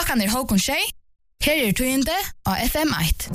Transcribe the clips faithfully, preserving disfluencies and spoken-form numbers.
Klokkan er halvkon tjei. Her er tøyende av F M ett.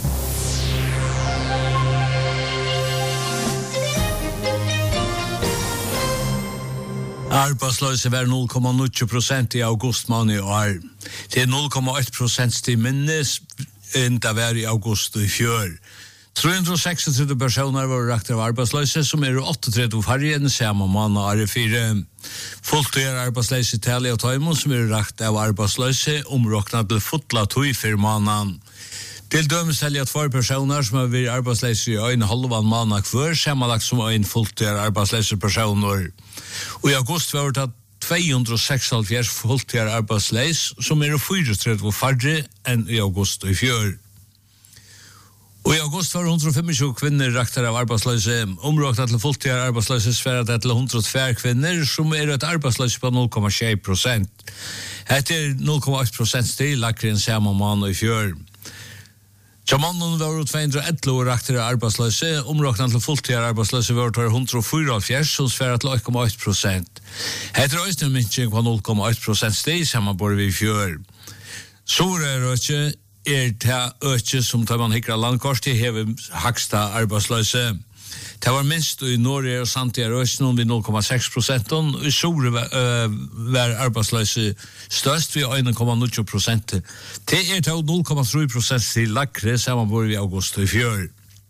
Arbeidsløse var null komma nio prosent i august måned i år. Det er null komma ett prosent til minnes enn det var i august i fjør. tre hundre seksogtretti personer var rakt av arbeidsløse, som er trettioåtta færre enn samme måned av R fire. Fullt er arbeidsløse tale av Tøymon, som er rakt av arbeidsløse, områknet til fotla tøy for måneden. Til dømes er det två personer som har vært arbeidsløse i en halvan måned hver, sammenlagt som en fullt er arbeidsløse personer. Og i august var det två hundre seksoghalvfjerds fullt er arbeidsløse, som er trettiofyra færre enn i august i fjør. Og i august var hundre og tjuefem kvinner rakter av arbeidsløse. Områknet til fulltid arbeidsløse sværet til hundre og två kvinner, som er et arbeidsløse på null komma sju prosent. Etter null komma åtta prosent stil lakker en samme måned i fjør. Tjamannen var två hundre og elleve rakter av arbeidsløse. Områknet til fulltid arbeidsløse var hundre og fyrtiofyra, som sværet til åtta komma åtta prosent. Etter øyne minskning på null komma åtta prosent stil, sammen bor vi i fjør. Så er det ikke er det øke som tar man hikker landkort til hever haksta arbeidsløse. Det var minst i Norge og Santiago Østen ved null komma seks prosent, og i Sore var, øh, var arbeidsløse størst ved en komma nio prosent. Det er til null komma tre prosent til Lakre, sammen bor vi i august i fjør.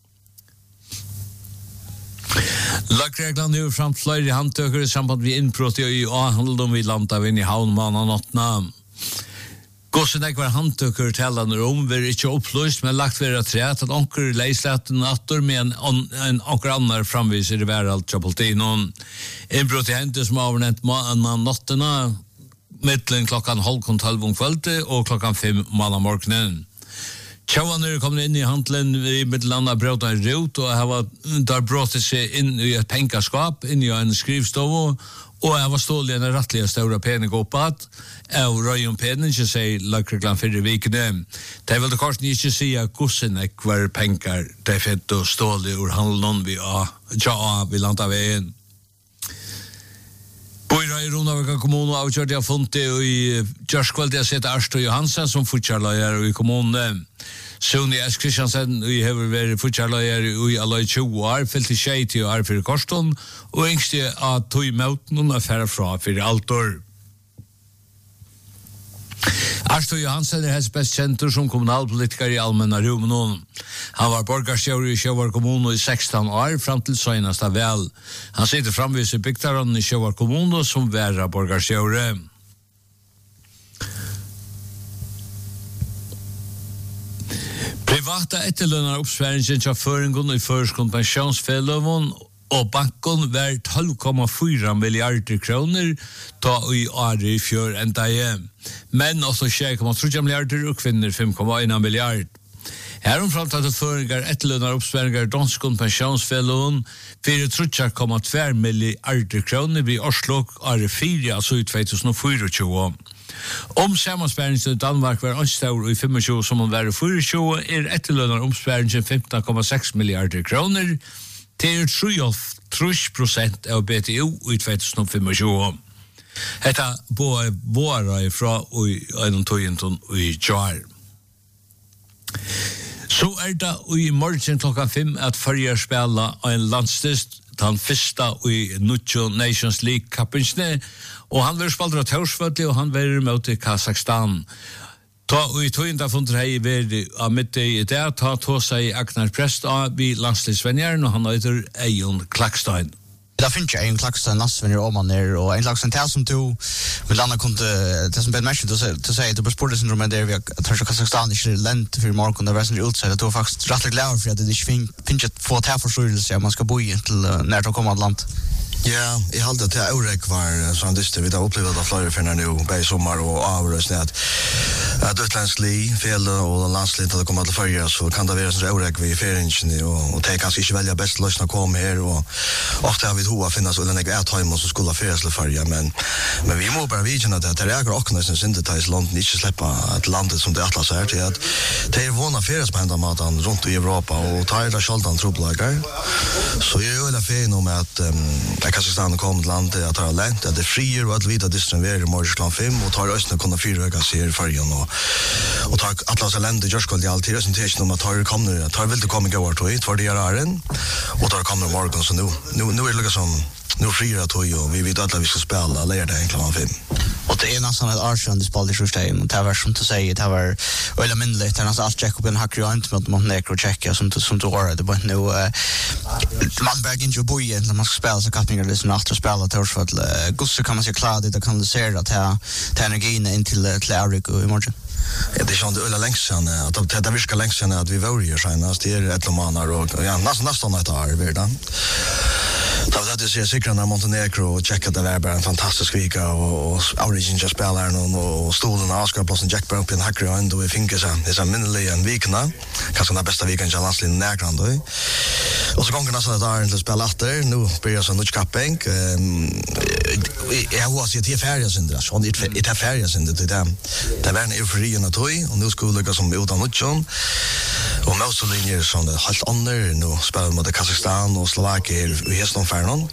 Lakreglan har fram flere handtøkere i samband med innbrott i A-handel vi landet inn i havnmannen åttende. Gossen ek var handtøkker talene om, vi er ikke oppløst, men lagt være træt at onker leislaten atter med en, en onker annar framviser i hver alt Tjapoltino. Innbrott i hente som avnett mannen nottena, mittlen klokkan halvkon tolv om kvölde og klokkan fem manna morgenen. Tjauaner kom inn i handelen i middelanda brøt en rot, og jeg var der brått seg inn i et pengaskap, inn i en skrivstov, og jeg var stålig en rettelig større pening oppad, og røy om pening, ikke sier Lakreglan fyrre vikene. Det vil det kanskje ikke si at gossen ek var penger, det er fint og stålig ur handelen vi a, ja, vi landa veien. Bøyra i Ronavika kommune avkjørt jeg funnet det, og i Gjørskveld jeg sett Arsto Johansen som fortsatt i kommunen. Suni S. Kristiansen, vi har vært fortsatt i alle tjue år, fyllt i tjei til år for Korston, og yngste at tog møten og affære fra for alt år. Arsto Johansen er hans best kjentur som kommunalpolitiker i allmänna rummen. Han var borgarstjører i Sjøvar kommune i sexton år, fram til søgnast av vel. Han sitter framvis i bygdaran i Sjøvar kommune som væra borgarstjører. Privata etterlønner oppsværingen til føringen i førskund pensjonsfelløven og banken var tolv komma fyra milliarder kroner ta i året i fjør enda hjem. Men også tjei komma tre milliarder og kvinner fem komma en milliard. Herom framtatt at føringar etterlønner oppsværingar danskund pensjonsfelløven for tre komma två milliarder kroner vid Oslo året fire, altså i tjuetusen tjuefire. Om sammanspæringen i Danmark var anstår i tjugofem som hun var i tjugofire, er etterlønner omspæringen femton komma seks milliarder kroner til trettiotre prosent av B T O i tjuetusen tjugofem. Dette både våre fra en tøyenton i Jar. Så er det i morgen klokka fem at Førjar spela en landstist den første i Nucho Nations League kappinsne, og han vil spaldra Tørsvøtli, og han vil møte Kazakstan. Ta og i tøynda fundet hei veri av midte i det, ta tå seg Agnar Presta vi landslisvenjeren, og han heter Eion Klakstein. Det finns ju en klax en lastvinner om man är och en klax en tel som du vill landa kunde det som Ben mentioned att säga att det sporten syndrom där vi tror Kazakstan är lent för mark och det var sen utsida då faktiskt rätt glad för att det finns finns ett få tar förståelse man ska bo i till när det kommer land. Ja, jag hade till Eurek var sån det vi har upplevt att flyga för nu på sommar och avröst att att utlandslig fel och landsligt att komma till förra så kan det vara så Eurek vi feringen och och det kanske inte välja bäst lösna komma här och ofta har vi hoa finnas och den är att hem och så skulle färdas till förra men men vi måste bara veta att det är också nästan syntetis London inte släppa att landet som det atlas är till att det är vana färdas på ända maten runt i Europa och ta det sjaldan trubbelagar så jag vill ha nog med att Kazakstan kom till landet att ha länt att det frier och att vita distribuerar i morgon fem och tar östern kunna fyra veckor ser färjan och och och tar Atlas Elende Jörskold i allt det som tecken om att tar kommer tar vill det komma gå vart och för det är en och tar kommer morgon så nu nu nu är det liksom nu friar tog och vi vet att vi ska spela lära det klockan fem. Och det är nästan ett Arsenal det spelar i första och det var som att säga det var eller mindre det är nästan allt check upp en hacker runt mot Montenegro checka som som då var det bara nu man börjar inte boja när man ska spela så kan man liksom efter spela till för att Gusse kan man se klart det kan det se att ta ta energin in till till Erik och imorgon. Ja, det är sånt ölla längsan att det där vi ska längsan att vi var ju senast det är ett lomanar och ja nästan nästan ett år redan. Då var det så säkert när Montenegro och checka det där bara en fantastisk vecka och origin just spelar och och stolen Oscar plus en Jack Brown på hacker och då vi fick så det är minnerlig en vecka kanske den bästa veckan i landslin närgrand då. Och så gången nästan där inte spela efter nu börjar så mycket capping jag var så till färja sen där så det är färja sen det där det var en eufori och toy och nu skulle det som utan Nutjon och Moselinjer som det helt andra nu spelar mot Kazakstan och Slovakien och häston färnon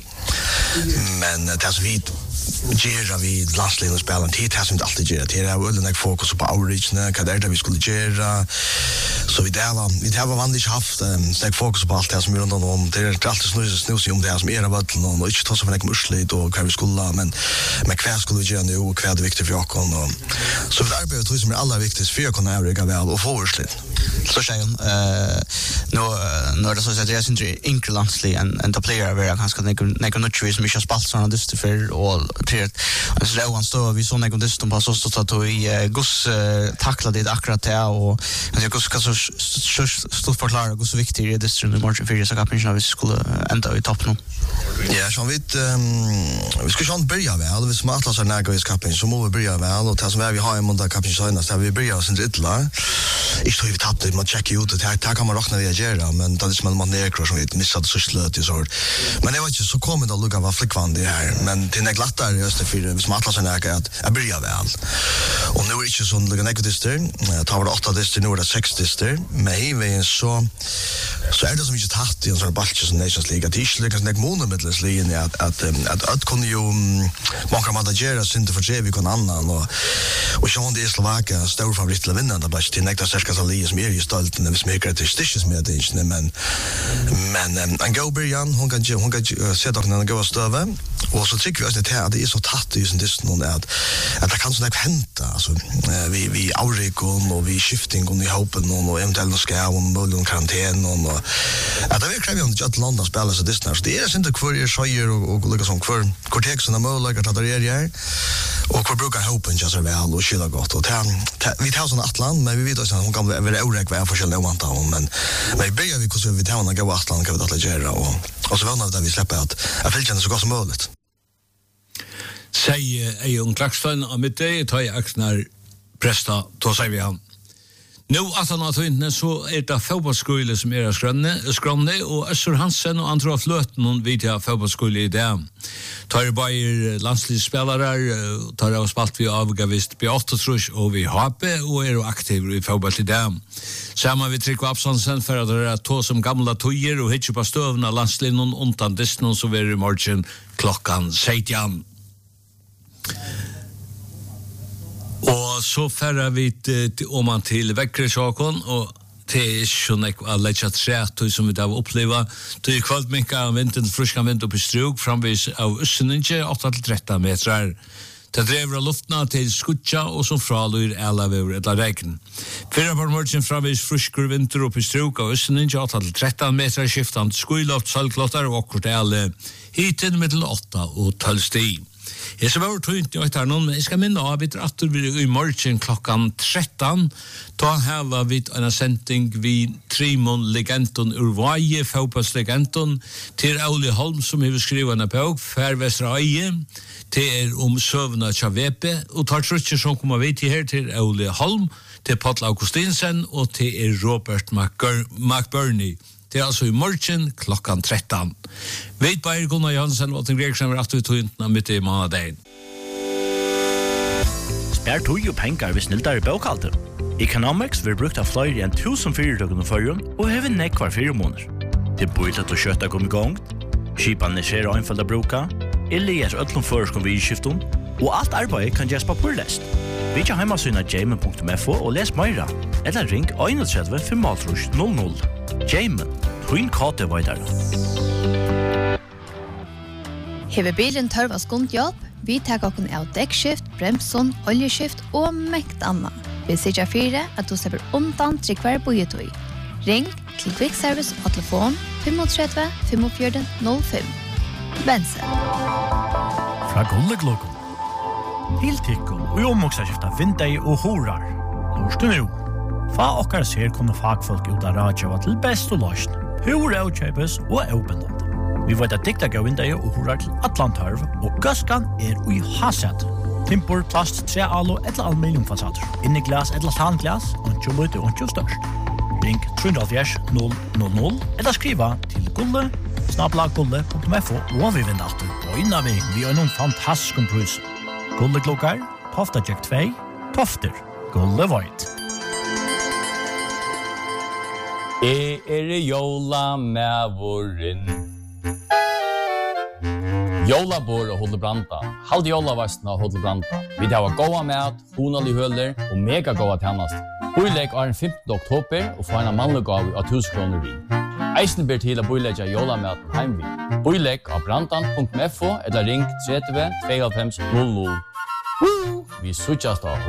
men det är så vitt Gera vi landslin och spela en tid här som inte alltid gera det är väl en fokus på outreach när vad är det vi skulle göra så vi där var vi har vanligt haft en stark fokus på allt det som runt om det är alltid snus snus om det som är vad och inte ta så för en mursligt och vad vi skulle men men kvar skulle vi göra nu och kvar det viktigt för jag kan och så vi arbetar tror som är allra viktigast för att kunna överga väl och få urslit så säger hon eh nu när det så att det är inte inklusive en en player över ganska några några som inte spalt såna det för och till alltså det var så vi så någon distan på så så att vi Gus tacklade det akkurat det och alltså Gus ska så stort förklara hur så viktigt det är distan i margin för så kapten när vi skulle ända i topp nu. Ja, så vet vi ska ju börja väl vi smarta så när vi ska kapten så måste vi börja väl och tas med vi har en måndag kapten så när vi börjar sen illa. Jag tror vi tappade man check ut det här kan man räkna det göra men det är som man ner som vi missade så slöt så men det var inte så kommer det att lugga vad flickvand det här men till det glatta just det för vi smarta så när att jag börjar väl och nu är det inte så lugga negativt tar det åtta dister nu är det sex dister men vi så så är det som inte tatt i en sån batch som Nations League att det lyckas nek monomedles ligan att att att att kunde ju många managera synte för sig vi kan annan och och Sean det Slovakien stor favorit till vinnande batch till nekta särskilt ali som är ju stolt när vi smäcker det stitches med det inte men men en go Brian hon kan ju hon kan se dock när den går stöva och så tycker vi att det här det är så tatt just det någon att att det kan så där hända alltså vi vi aurikon och vi shifting och i hopen och eventuellt ska och möjligen karantän och att det är kräver ju att landa spela så det det är inte kvar är sjöjer och lika som kvar cortex och möjligen att det är ju och kvar brukar hopen just så väl och skilla gott och vi tar sån Atlant men vi vet också att hon kan vara orek vad för själva vanta hon men men börjar vi så vi tar hon gå Atlant kan vi att göra och och så väntar vi släpper att jag vill känna så gott som möjligt. Säg Ejong Klaxton och med det tar jag axnar presta då säger vi han. Nu att han har tagit så är det fotbollsskolan som är skrönne skrönne och Össur Hansen och andra flöten hon vid jag fotbollsskolan i det. Tar Bayer landslagsspelare tar av spalt vi avgavist på åtta trus och vi H P och är aktiv i fotboll i det. Samma vi Tryggve Absalonsen för att det är två som gamla tojer och hitcha på stövna landslinjen undan distan så är det morgon klockan sjutton. Och så färrar vi till, om man till Väckresakon och det är så mycket att lägga trätt som vi har upplevt. Det är kvällt mycket av vintern, friska vind upp i strug framvis av Östeninge, åtta till tretton metrar. Det driver av luftna till skutja och som fralur alla över ett regn. Fyra på morgonen framvis friskor vinter upp i strug av Östeninge, åtta till tretton metrar skiftande skuiloft, salklottar och kort alle hiten mittel åtta och tolv stig. Jag ska vara trönt jag tar någon men jag ska minna av att att vi i morgon klockan tretton då har vi en sändning vi Trimon Legenton ur varje fotbollslegenton till Ole Holm som har skrivit en bok för Västra Öje till om sövna Chavepe och tar trutcher som kommer vi till här till Ole Holm till Paul Augustinsen och till Robert McBurney. Det är alltså i morgon klockan tretton. Vet på er Gunnar Johansen och den Gregersen var att vi tog inte mitt i månaden. Spär tog ju pengar vid snilldare bokhalter. Economics vil brukt av flere enn tusen fyrirtøkene førjen og hever nekk hver fire måneder. Det er bøylet å kjøtta kom i gang, skipene skjer og innfølt å bruka, eller gjør øtlom føreskon vid skiften, og alt arbeid kan gjøres på purlest. Vitja heimasynna jamen punktum f o og les meira. Eller ring einogtretivu femogtrýss null null. Jamen, twin kate vaidare. Hever bilen tørva skundjobb, vi tar okken av dekkskift, bremson, oljeskift og mekt anna. Vi sikker fire at du slipper undan tryggvar bojetøy. Ring til Quick Service og telefon tre fem fem fem null fem. Bensen. Fra Gullegluggen. Hiltikken og omvoksa vindei og horar. Norsk nu. Fa okkar ser kunne fagfolk ut av radjava til best og løsn. Hur avkjøpes og avbindende. Vi vet at dikta gav vindei og horar til Atlantarv, og gøskan er ui haset. Timpor, plast, tre alo, etla aluminiumfasader. Inni glas, etla tanglas, ontjo møte, ontjo størst. Ring tre null null null eller skriva til gulle, snabla gulle punktum f o og vi vinner alltid på innan vi vi har noen fantastiske prus. Gulle klokkar, Tofta Jack två, Tofter, Gulle Void. Jeg er jola med våren. Jolabor og Hodlebranta. Halde jolavasten av Hodlebranta. Vi tar gåa mat, honalig høler og mega gåa tjennast. Boilegg er den femtende oktober og får en mannlig gav av tusen kroner vin. Eisen ber til å boilegge jolamaten heimvin. Boilegg av brantan punktum f o eller ring tre tre to fem null null. Vi suttjast av